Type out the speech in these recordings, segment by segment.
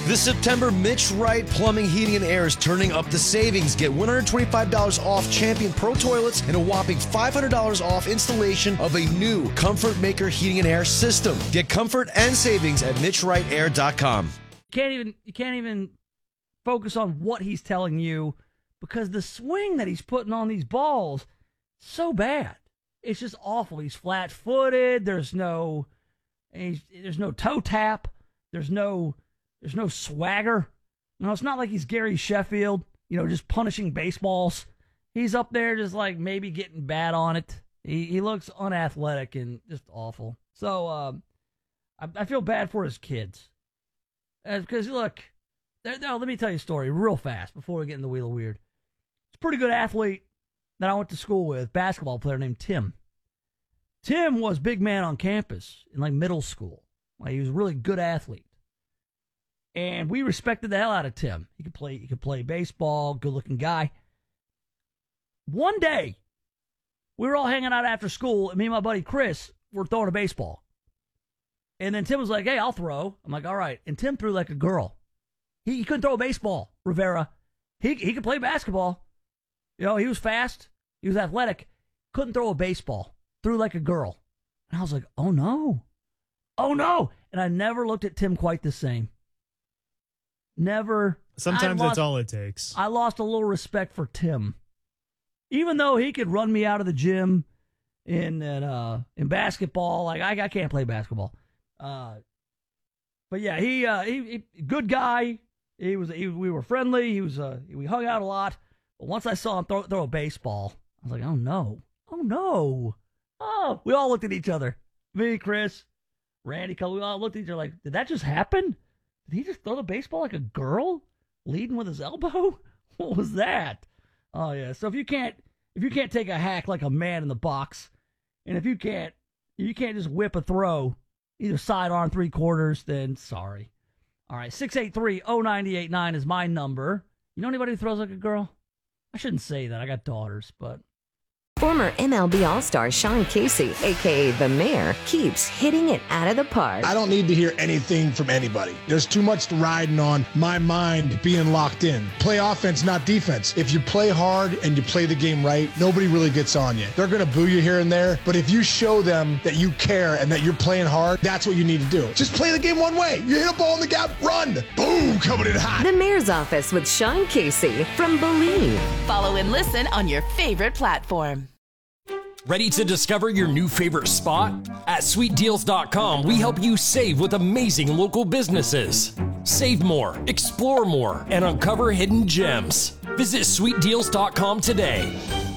This September, Mitch Wright Plumbing, Heating, and Air is turning up the savings. Get $125 off Champion Pro Toilets and a whopping $500 off installation of a new Comfort Maker Heating and Air system. Get comfort and savings at MitchWrightAir.com. You can't even focus on what he's telling you because the swing that he's putting on these balls is so bad. It's just awful. He's flat-footed. There's no toe tap. There's no swagger. No, it's not like he's Gary Sheffield, just punishing baseballs. He's up there just like maybe getting bad on it. He looks unathletic and just awful. So I feel bad for his kids. Because, look, let me tell you a story real fast before we get in the Wheel of Weird. It's a pretty good athlete that I went to school with, basketball player named Tim. Tim was big man on campus in like middle school. He was a really good athlete. And we respected the hell out of Tim. He could play baseball, good-looking guy. One day, we were all hanging out after school, and me and my buddy Chris were throwing a baseball. And then Tim was like, hey, I'll throw. I'm like, all right. And Tim threw like a girl. He couldn't throw a baseball, Rivera. He could play basketball. He was fast. He was athletic. Couldn't throw a baseball. Threw like a girl. And I was like, oh, no. Oh, no. And I never looked at Tim quite the same. Never. Sometimes that's all it takes. I lost a little respect for Tim. Even though he could run me out of the gym in basketball. Like, I can't play basketball. But yeah, he good guy. We were friendly. We hung out a lot. But once I saw him throw a baseball, I was like, oh no. Oh, we all looked at each other. Me, Chris, Randy, we all looked at each other like, did that just happen? Did he just throw the baseball like a girl, leading with his elbow? What was that? Oh yeah. So if you can't take a hack like a man in the box, and if you can't just whip a throw, either sidearm, three-quarters, then sorry. All right, 683-0989 is my number. You know anybody who throws like a girl? I shouldn't say that. I got daughters, but... Former MLB All-Star Sean Casey, a.k.a. The Mayor, keeps hitting it out of the park. I don't need to hear anything from anybody. There's too much riding on my mind being locked in. Play offense, not defense. If you play hard and you play the game right, nobody really gets on you. They're going to boo you here and there, but if you show them that you care and that you're playing hard, that's what you need to do. Just play the game one way. You hit a ball in the gap, run. Boom, coming in hot. The Mayor's Office with Sean Casey from Believe. Follow and listen on your favorite platform. Ready to discover your new favorite spot? At SweetDeals.com, we help you save with amazing local businesses. Save more, explore more, and uncover hidden gems. Visit SweetDeals.com today.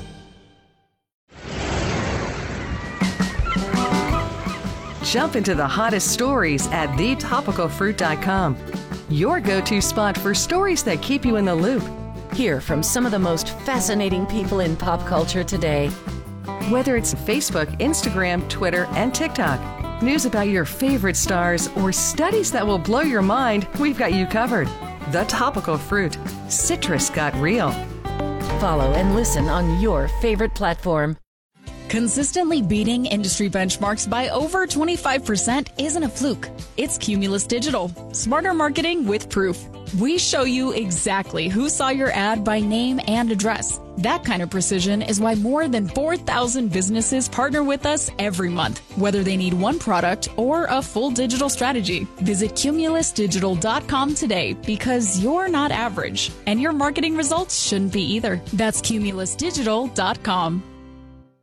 Jump into the hottest stories at TheTopicalFruit.com. Your go-to spot for stories that keep you in the loop. Hear from some of the most fascinating people in pop culture today. Whether it's Facebook, Instagram, Twitter, and TikTok, news about your favorite stars, or studies that will blow your mind, we've got you covered. The Topical Fruit. Citrus got real. Follow and listen on your favorite platform. Consistently beating industry benchmarks by over 25% isn't a fluke. It's Cumulus Digital. Smarter marketing with proof. We show you exactly who saw your ad by name and address. That kind of precision is why more than 4,000 businesses partner with us every month, whether they need one product or a full digital strategy. Visit CumulusDigital.com today because you're not average, and your marketing results shouldn't be either. That's CumulusDigital.com.